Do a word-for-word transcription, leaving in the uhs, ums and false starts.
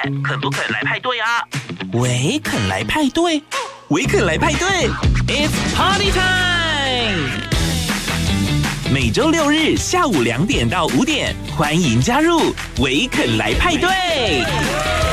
肯不肯来派对啊？ 维肯来派对，维肯来派对 ，It's Party Time！ 每周六日下午两点到五点，欢迎加入维肯来派对。